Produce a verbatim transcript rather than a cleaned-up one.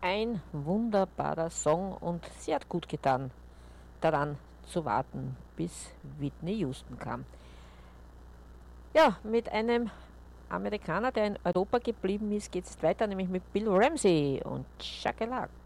Ein wunderbarer Song und sie hat gut getan, daran zu warten, bis Whitney Houston kam. Ja, mit einem Amerikaner, der in Europa geblieben ist, geht es weiter, nämlich mit Bill Ramsey und Shakalaka.